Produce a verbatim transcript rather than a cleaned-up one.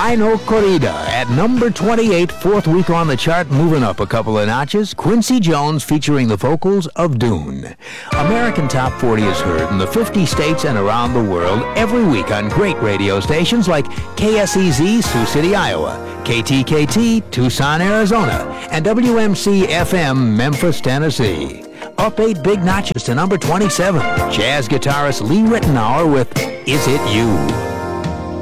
Rhino Corrida at number twenty-eight, fourth week on the chart, moving up a couple of notches. Quincy Jones featuring the vocals of Dune. American Top forty is heard in the fifty states and around the world every week on great radio stations like K S E Z, Sioux City, Iowa, K T K T, Tucson, Arizona, and W M C F M, Memphis, Tennessee. Up eight big notches to number twenty-seven. Jazz guitarist Lee Ritenour with Is It You?